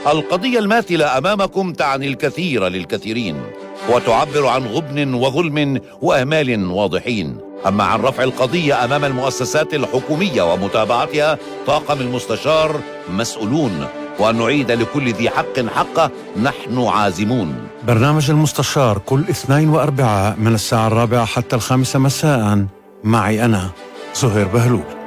القضية الماثلة أمامكم تعني الكثير للكثيرين، وتعبر عن غبن وظلم وآمال واضحين. أما عن رفع القضية أمام المؤسسات الحكومية ومتابعتها، طاقم المستشار مسؤولون، وأن نعيد لكل ذي حق حقه نحن عازمون. برنامج المستشار كل اثنين وأربعاء من الساعة 4 حتى 5 مساء، معي أنا زهير بهلول.